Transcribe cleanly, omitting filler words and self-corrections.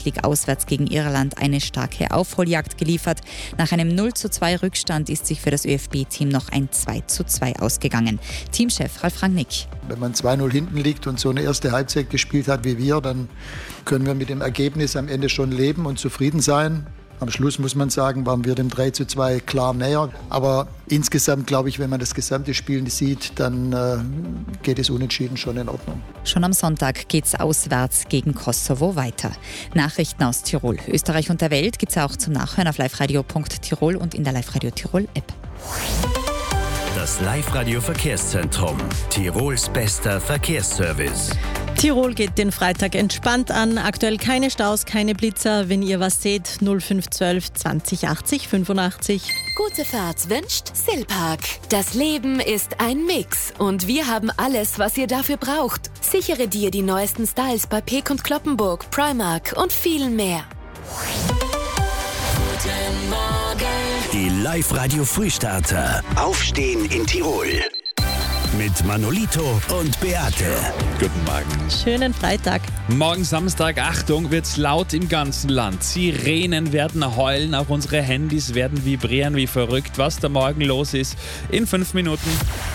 League auswärts gegen Irland eine starke Aufholjagd geliefert. Nach einem 0:2 Rückstand ist sich für das ÖFB-Team noch ein 2:2 ausgegangen. Teamchef Ralf Rangnick. Wenn man 2:0 hinten liegt und so eine erste Halbzeit gespielt hat wie wir, dann können wir mit dem Ergebnis am Ende schon leben und zufrieden sein. Am Schluss muss man sagen, waren wir dem 3:2 klar näher. Aber insgesamt glaube ich, wenn man das gesamte Spiel sieht, dann geht es unentschieden schon in Ordnung. Schon am Sonntag geht's auswärts gegen Kosovo weiter. Nachrichten aus Tirol, Österreich und der Welt gibt's auch zum Nachhören auf liveradio.tirol und in der Live-Radio Tirol App. Das Live-Radio Verkehrszentrum. Tirols bester Verkehrsservice. Tirol geht den Freitag entspannt an. Aktuell keine Staus, keine Blitzer. Wenn ihr was seht, 0512 20 80 85. Gute Fahrt wünscht Silpark. Das Leben ist ein Mix und wir haben alles, was ihr dafür braucht. Sichere dir die neuesten Styles bei Peek und Cloppenburg, Primark und vielen mehr. Guten Morgen. Die Live-Radio Frühstarter. Aufstehen in Tirol. Mit Manolito und Beate. Guten Morgen. Schönen Freitag. Morgen Samstag, Achtung, wird's laut im ganzen Land. Sirenen werden heulen, auch unsere Handys werden vibrieren wie verrückt. Was da morgen los ist, in 5 Minuten.